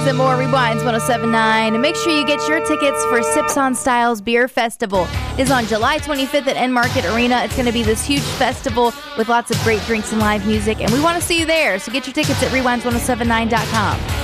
Stories and more. Rewinds 1079. And make sure you get your tickets for Sips on Styles Beer Festival. It is on July 25th at End Market Arena. It's going to be this huge festival with lots of great drinks and live music. And we want to see you there. So get your tickets at rewinds1079.com.